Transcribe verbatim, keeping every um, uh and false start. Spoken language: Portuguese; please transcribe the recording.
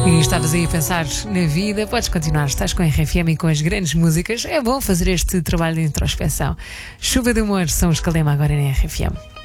E estavas aí a pensar na vida, podes continuar, estás com a R F M e com as grandes músicas. É bom fazer este trabalho de introspeção. Chuva de Amor são os Calema agora na R F M.